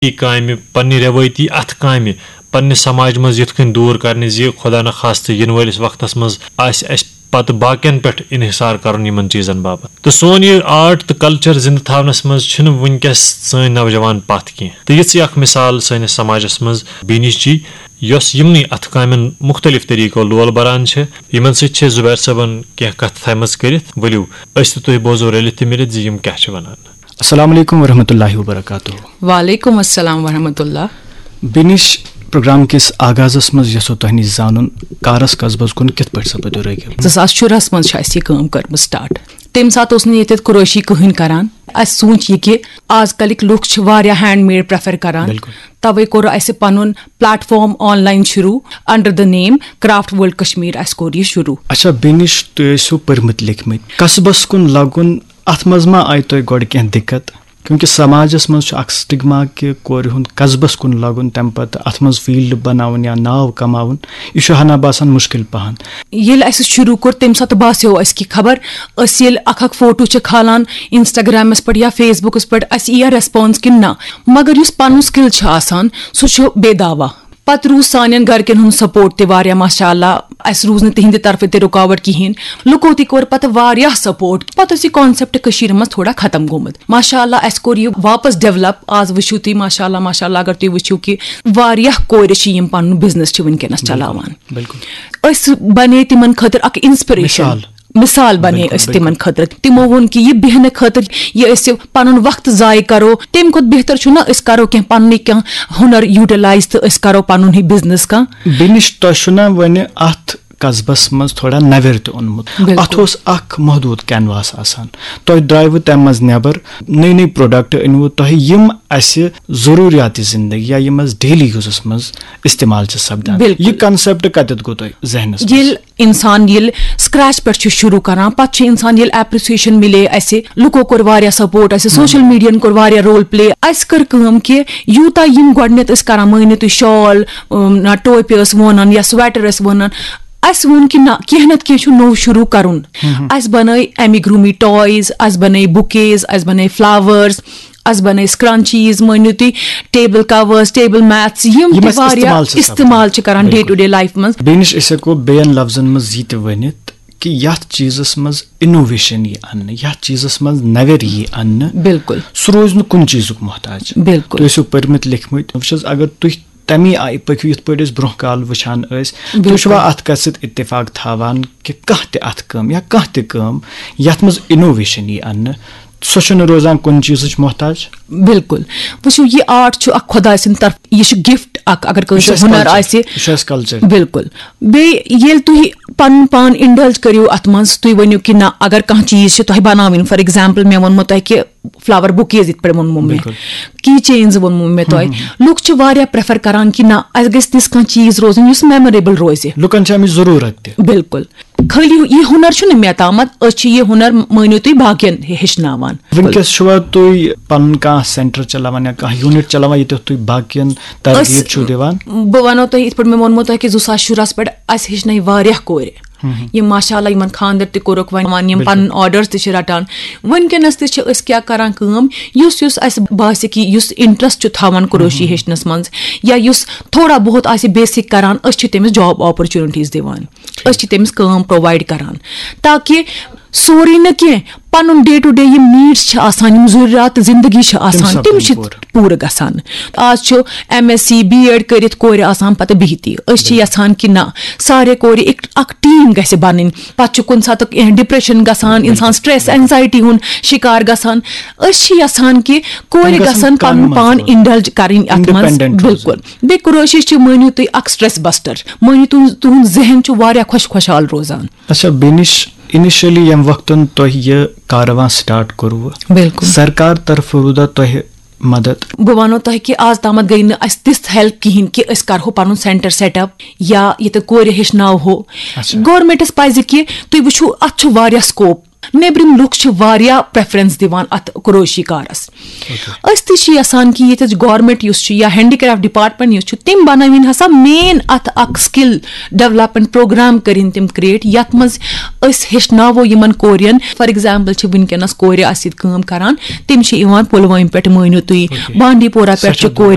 کامہِ پننہِ رٮ۪وٲیتی اَتھٕ کامہِ پننہِ سماج منٛز یِتھ کٔنۍ دوٗر کرنہِ زِ خۄدا نخواستہٕ یِنہٕ وٲلِس وقتس منٛز آسہِ اَسہِ پتہٕ باقین پٮ۪ٹھ انحصار کرُن یِمن چیٖزن باپتھ تہٕ سون یہِ آرٹ تہٕ کلچر زِندٕ تھاونس منٛز چھِنہٕ وٕنکیٚس سٲنۍ نوجوان پتھ کینٛہہ تہٕ یِژھٕے اکھ مِثال سٲنِس سماجس منٛز بینِش جی یۄس یِمنٕے اَتھٕ کامٮ۪ن مُختٔلِف طٔریٖقو لول بران چھِ یِمن سۭتۍ چھِ زُبیر صٲبن کینٛہہ کتھٕ تھایمژٕ کٔرِتھ ؤلِو أسۍ تہٕ تُہۍ بوزو رٔلِتھ تہِ مِلِتھ زِ یِم کیاہ چھِ ونان. السلام علیکم ورحمۃ اللہ وبرکاتہ. وعلیکم السلام ورحمۃ اللہ. بینِش پروگرام کِس آغازس منٛز یژھو تۄہہِ نِش زانُن کارس قصبس کُن کِتھ پٲٹھۍ سپدیو رٲغِب. 2014 منٛز چھِ اَسہِ یہِ کٲم کٔرمٕژ سٹاٹ. تَمہِ ساتہٕ اوس نہٕ ییٚتٮ۪تھ قُرٲشی کٕہٕنۍ کران. اَسہِ سوٗنٛچ یہِ کہِ آز کلٕکۍ لُکھ چھِ واریاہ ہینڈ میڈ پریفر کران. تَوے کوٚر اَسہِ پنُن پلیٹ فارم آن لاین شروٗع under the name craft world Kashmir. اَسہِ کوٚر یہِ شروٗع. اچھا بینِش تُہۍ ٲسِو پٔرمٕتۍ لیکھمٕتۍ قصبس کُن لگُن اتھ منٛز ما آیہِ تۄہہِ گۄڈٕ کینٛہہ دِکت کیونکہ سماجس منٛز چھُ اکھ سٹگما کہِ کورِ ہُنٛد قصبس کُن لگُن تمہِ پتہٕ اتھ منٛز فیٖلڈ بناوُن یا ناو کماوُن یہِ چھُ ہنا باسان مُشکِل پہن. ییٚلہِ اَسہِ شروٗع کوٚر تمہِ ساتہٕ باسیو اَسہِ کہِ خبر أسۍ ییٚلہِ اکھ فوٹو چھِ کھالان انسٹاگرامس پٮ۪ٹھ یا فیس بُکس پٮ۪ٹھ اَسہِ یی ریسپانس کِنہٕ نہ مگر یُس پنُن سکل چھُ آسان سُہ چھُ بے داوا. پتہٕ روٗز سانٮ۪ن گرِکٮ۪ن ہُنٛد سپورٹ تہِ واریاہ ماشاء اللہ. اَسہِ روٗز نہٕ تِہنٛدِ طرفہٕ تہِ رُکاوٹ کِہینۍ. لُکو تہِ کوٚر پتہٕ واریاہ سپورٹ. پتہٕ اوس یہِ کانسیپٹ کٔشیٖرِ منٛز تھوڑا ختم گوٚمُت. ماشاء اللہ اَسہِ کوٚر یہِ واپس ڈیولپ. آز وٕچھِو تُہۍ ماشاء اللہ اگر تُہۍ وٕچھِو کہِ واریاہ کورِ چھِ یِم پنُن بِزنس چھِ وٕنکیٚنس چلاوان. أسۍ بنے تِمن خٲطرٕ اکھ انسپریشن مثال بنے أسۍ تِمن خٲطرٕ. تِمو ووٚن کہِ یہِ بیٚہنہٕ خٲطرٕ یہِ أسۍ پنُن وقت ضایہِ کرو تمہِ کھۄتہٕ بہتر چھُ نہ أسۍ کرو کینٛہہ پننُے کانٛہہ ہُنر یوٗٹِلایز تہٕ أسۍ کرو پنُن یہِ بِزنس کانٛہہ. بینِش تۄہہِ چھُو نہ وۄنۍ اتھ قصبس منٛز تھوڑا نویر تہِ اوٚنمُت. اتھ اوس اکھ محدوٗد کینواس آسان. تۄہہِ درٛایوٕ تمہِ منٛز نٮ۪بر نٔے پروڈکٹ أنوٕ تۄہہِ یِم اسہِ ضروٗریاتہِ زندگی یا یِم اسہِ ڈیلی یوٗزس منٛز استعمال چھِ سپدان. یہِ کنسیپٹ کتٮ۪تھ گوٚو تۄہہِ ذہنس منٛز. ییٚلہِ انسان ییٚلہِ سکریچ پٮ۪ٹھ چھُ شروٗع کران پتہٕ چھُ انسان ییٚلہِ ایپرِسیشن مِلے اسہِ لُکو کوٚر واریاہ سپورٹ اَسہِ سوشل میٖڈیاہن کوٚر واریاہ رول پلے. اَسہِ کٔر کٲم کہِ یوٗتاہ یِم گۄڈٕنیتھ ٲسۍ کران مٲنِو تُہۍ شال ٹوپہِ ٲسۍ وونان یا سویٹر ٲسۍ وونان اَسہِ ووٚن کہِ نہ کینٛہہ نتہٕ کینٛہہ چھُ نوٚو شروٗع کرُن. اَسہِ بنٲے ایمِگروٗمی ٹایز اَسہِ بنٲے بُکیز اَسہِ بنٲے فلاورز اَسہِ بنٲے سکرنچیٖز مٲنِو تُہۍ ٹیبل کورز ٹیبل میٹس یِم تہِ واریاہ استعمال چھِ کران ڈے ٹُو ڈے لایفہِ منٛز. بینِش أسۍ ہٮ۪کو بیٚین لفظن منٛز یہِ تہِ ؤنِتھ کہِ یتھ چیٖزس منٛز اِنوویشن یی اننہٕ یتھ چیٖزس منٛز نویر یی اننہٕ بِلکُل سُہ روزِ نہٕ کُنہِ چیٖزُک محتاج. بِلکُل تُہۍ ٲسِو پٔرمٕتۍ لیکھمٕتۍ بہٕ چھُس اگر تُہۍ تمی آیہِ پٔکِو یِتھ پٲٹھۍ أسۍ برونٛہہ کال وٕچھان ٲسۍ تُہۍ چھِوا اتھ کتھ سۭتۍ اتفاق تھاوان کہِ کانٛہہ تہِ اتھٕ کٲم یا کانٛہہ تہِ کٲم یتھ منٛز اِنوویشن یی اننہٕ سۄ چھُنہٕ روزان کُنہِ چیٖزٕچ محتاج. بِلکُل وٕچھِو یہِ آرٹ چھُ اکھ خۄداے سٕنٛدِ طرفہٕ یہِ چھُ گفٹ اکھ اگر کٲنٛسہِ ہُنر آسہِ. بِلکُل بیٚیہِ ییٚلہِ تُہۍ پنُن پان اِنڈلج کٔرِو اتھ منٛز تُہۍ ؤنِو کہِ نہ اگر کانٛہہ چیٖز چھِ تۄہہِ بناوٕنۍ فار ایگزامپٕل مےٚ ووٚنمو تۄہہِ کہِ فلاور بُکیز یِتھ پٲٹھۍ ووٚنمو مےٚ کی چینز ووٚنمو مےٚ تۄہہِ. لُکھ چھِ واریاہ پریفر کران کہِ نہ اَسہِ گژھِ تِژھ کانٛہہ چیٖز روزٕنۍ یُس میموریبل روزِ. لُکن چھِ اَمِچ ضروٗرت تہِ. بِلکُل خٲلی یہِ ہُنر چھُنہٕ مےٚ تامتھ أسۍ چھِ یہِ ہُنر مٲنِو تُہۍ باقین ہیٚچھناوان. وٕنکیٚس چھُوا تُہۍ پنُن کانٛہہ سینٹر چلاوان یا کانٛہہ یوٗنٹ چلاوان ییٚتٮ۪تھ تُہۍ باقین ترغیٖب چھِو دِوان. بہٕ وَنو تۄہہِ یِتھ پٲٹھۍ مےٚ ووٚنمو تۄہہِ کہِ 2014 پٮ۪ٹھ اَسہِ ہیٚچھنٲے واریاہ کورِ یِم ماشاء اللہ یِمن خاندر تہِ کوٚرُکھ وۄنۍ یِم پنُن آرڈٲرٕس تہِ چھِ رٹان. وٕنکیٚنس تہِ چھِ أسۍ کیاہ کران کٲم یُس اَسہِ باسہِ کہِ یُس انٹرسٹ چھُ تھاوان قُرٲشی ہیٚچھنس منٛز یا یُس تھوڑا بہت آسہِ بیسِک کران أسۍ چھِ تٔمِس جاب اپرچُنِٹیٖز دِوان. أسۍ چھِ تٔمِس کٲم پرووایڈ کران تاکہِ سورُے نہٕ کینٛہہ پنُن ڈے ٹُو ڈے یِم نیٖڈٕس چھِ آسان یِم ضروٗریات زندگی چھِ آسان تِم چھِ پوٗرٕ گژھان. آز چھُ MSc BEd کٔرِتھ کورِ آسان پتہٕ بِہتھٕے. أسۍ چھِ یژھان کہِ نہ سارے کورِ اکھ ٹیٖم گژھِ بنٕنۍ. پتہٕ چھُ کُنہِ ساتہٕ کینٛہہ ڈپریشن گژھان انسان سٹریس اینزایٹی ہُنٛد شِکار گژھان. أسۍ چھِ یژھان کہِ کورِ گژھن پنُن پان اِنڈلج کرٕنۍ اتھ منٛز. بِلکُل بیٚیہِ قُرٲشی چھِ مٲنِو تُہۍ اکھ سٹریس بسٹر مٲنِو تُہُنٛد ذہن چھُ واریاہ خۄشحال روزان. اچھا بینِش اِنِشلی ییٚمہِ وقتن تۄہہِ یہِ کاروان سٹارٹ کوٚروٕ بِلکُل سرکار طرفہٕ روٗدا تۄہہِ مدد. بہٕ وَنو تۄہہِ کہِ آز تامَتھ گٔے نہٕ اَسہِ تِژھ ہیلپ کِہینۍ کہِ أسۍ کرہو پنُن سینٹر سیٹ اپ یا ییٚتہِ کورِ ہیٚچھناوہو. گورمینٹس پزِ کہِ تُہۍ وٕچھِو اتھ چھُ واریاہ سکوپ. نیبرِم لُکھ چھِ واریاہ پریفرنس دِوان اتھ قُرٲشی کارس. أسۍ تہِ چھِ یژھان کہِ ییٚتِچ گورمینٹ یُس چھُ یا ہینڈیکرافٹ ڈپارٹمنٹ یُس چھُ تِم بنٲوِنۍ ہسا مین اتھ اکھ سکل ڈیولپمنٹ پروگرام کٔرِنۍ تِم کریٹ یتھ منٛز أسۍ ہیٚچھناوو یِمن کورٮ۪ن. فار ایگزامپل چھِ وٕنکیٚنس کورِ اَسہِ سۭتۍ کٲم کران تِم چھِ یِوان پُلوٲمۍ پٮ۪ٹھ مٲنِو تُہۍ بانڈی پورہ پٮ۪ٹھ چھِ کورِ